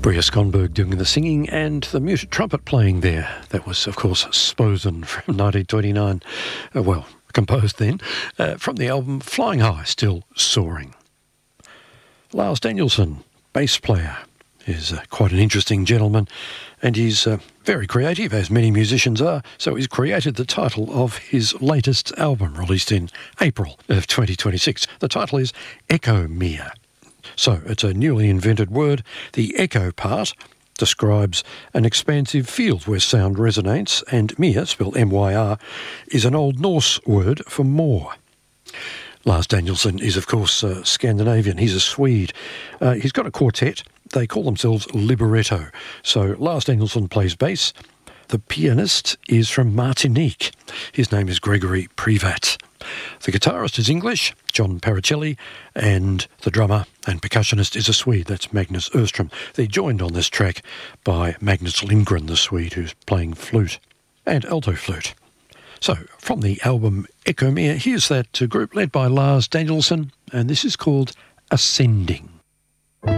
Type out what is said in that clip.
Bria Skonberg doing the singing and the muted trumpet playing there. That was, of course, Sposen from 1929. Composed then from the album Flying High, Still Soaring. Lars Danielsson, bass player, is quite an interesting gentleman, and he's very creative, as many musicians are, so he's created the title of his latest album, released in April of 2026. The title is Echo Mir. So it's a newly invented word. The echo part describes an expansive field where sound resonates, and mir, spelled M-Y-R, is an Old Norse word for moor. Lars Danielsson is, of course, Scandinavian. He's a Swede. He's got a quartet. They call themselves Libretto. So Lars Danielsson plays bass. The pianist is from Martinique. His name is Gregory Privat. The guitarist is English, John Paracelli, and the drummer and percussionist is a Swede, that's Magnus Öström. They're joined on this track by Magnus Lindgren, the Swede, who's playing flute and alto flute. So, from the album Echo Mir, here's that group led by Lars Danielsson, and this is called Ascending.